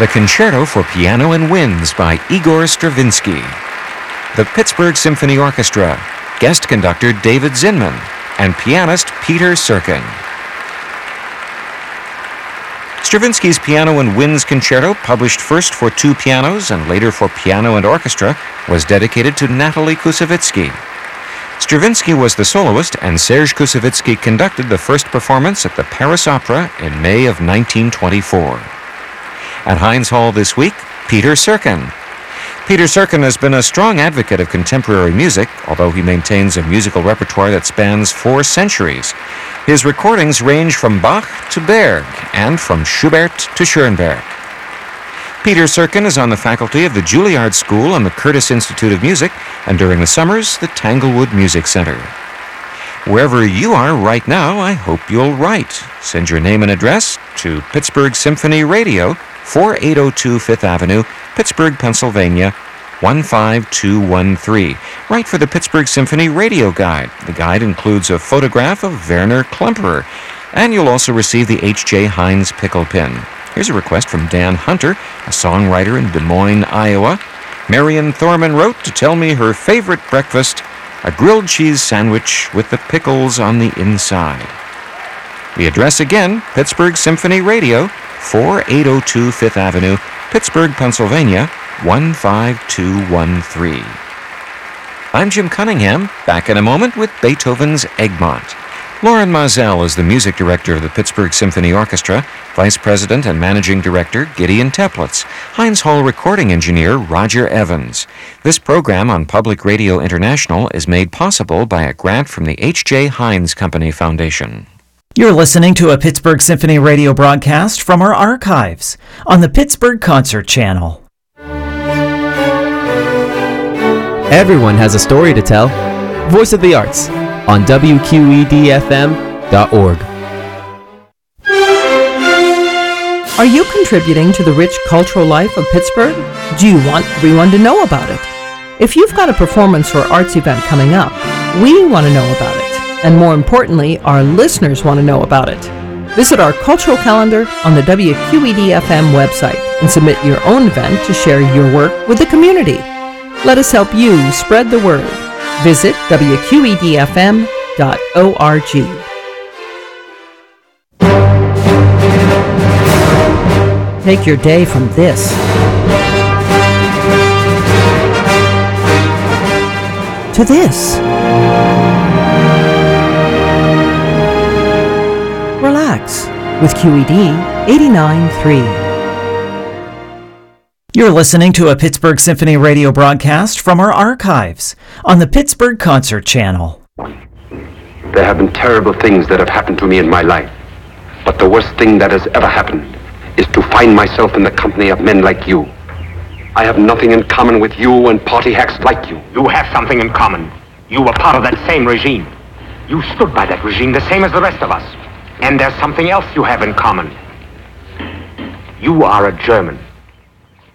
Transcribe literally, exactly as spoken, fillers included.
the Concerto for Piano and Winds by Igor Stravinsky. The Pittsburgh Symphony Orchestra, guest conductor David Zinman, and pianist Peter Serkin. Stravinsky's Piano and Winds Concerto, published first for two pianos and later for piano and orchestra, was dedicated to Natalie Kusevitsky. Stravinsky was the soloist, and Serge Kusevitsky conducted the first performance at the Paris Opera in May of nineteen twenty-four. At Heinz Hall this week, Peter Serkin. Peter Serkin has been a strong advocate of contemporary music, although he maintains a musical repertoire that spans four centuries. His recordings range from Bach to Berg and from Schubert to Schoenberg. Peter Serkin is on the faculty of the Juilliard School and the Curtis Institute of Music, and during the summers, the Tanglewood Music Center. Wherever you are right now, I hope you'll write. Send your name and address to Pittsburgh Symphony Radio, forty-eight oh two Fifth Avenue, Pittsburgh, Pennsylvania, one five two one three. Write for the Pittsburgh Symphony Radio Guide. The guide includes a photograph of Werner Klemperer, and you'll also receive the H J Heinz pickle pin. Here's a request from Dan Hunter, a songwriter in Des Moines, Iowa. Marion Thorman wrote to tell me her favorite breakfast, a grilled cheese sandwich with the pickles on the inside. The address again, Pittsburgh Symphony Radio, forty-eight oh two Fifth Avenue, Pittsburgh, Pennsylvania, one five two one three. I'm Jim Cunningham, back in a moment with Beethoven's Egmont. Lauren Mazel is the music director of the Pittsburgh Symphony Orchestra, vice president and managing director Gideon Teplitz, Heinz Hall recording engineer Roger Evans. This program on Public Radio International is made possible by a grant from the H J Heinz Company Foundation. You're listening to a Pittsburgh Symphony radio broadcast from our archives on the Pittsburgh Concert Channel. Everyone has a story to tell. Voice of the Arts on W Q E D F M dot org. Are you contributing to the rich cultural life of Pittsburgh? Do you want everyone to know about it? If you've got a performance or arts event coming up, we want to know about it. And more importantly, our listeners want to know about it. Visit our cultural calendar on the W Q E D F M website and submit your own event to share your work with the community. Let us help you spread the word. Visit W Q E D F M dot org. Take your day from this. To this. Relax with Q E D eighty-nine point three. You're listening to a Pittsburgh Symphony radio broadcast from our archives on the Pittsburgh Concert Channel. There have been terrible things that have happened to me in my life, but the worst thing that has ever happened is to find myself in the company of men like you. I have nothing in common with you and party hacks like you. You have something in common. You were part of that same regime. You stood by that regime the same as the rest of us. And there's something else you have in common. You are a German.